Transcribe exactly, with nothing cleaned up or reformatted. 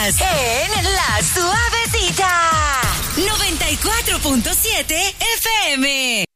Estás en La Suavecita. noventa y cuatro punto siete F M.